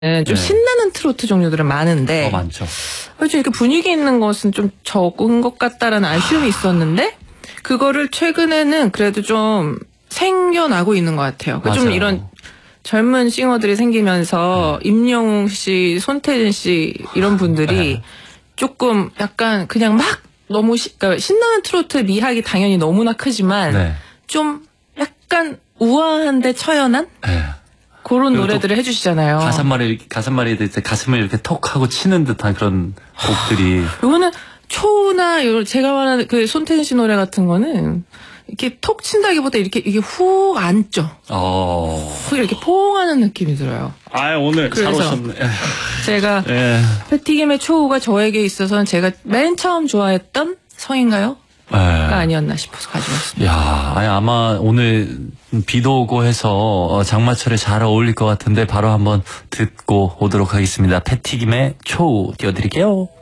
좀 신나는 트로트 종류들은 많은데 많죠. 좀 이렇게 분위기 있는 것은 좀 적은 것 같다라는 아쉬움이 있었는데 그거를 최근에는 그래도 좀 생겨나고 있는 것 같아요. 좀 이런 젊은 싱어들이 생기면서 임영웅 씨, 손태진 씨 이런 분들이 조금 약간 그냥 막 너무 그러니까 신나는 트로트 미학이 당연히 너무나 크지만 좀 약간 우아한데 처연한 그런 노래들을 해주시잖아요. 가사말이 될 때 가슴을 이렇게 톡 하고 치는 듯한 그런 곡들이. 이거는 초나 제가 말하는 그 손태진 씨 노래 같은 거는 이렇게 톡 친다기보다 이게 훅 앉죠. 훅 이렇게 포옹하는 느낌이 들어요. 오늘 잘 오셨네. 제가 패티김의 초우가 저에게 있어서는 제가 맨 처음 좋아했던 성인가요? 가 아니었나 싶어서 가져왔습니다. 아마 오늘 비도 오고 해서 장마철에 잘 어울릴 것 같은데 바로 한번 듣고 오도록 하겠습니다. 패티김의 초우 띄워드릴게요.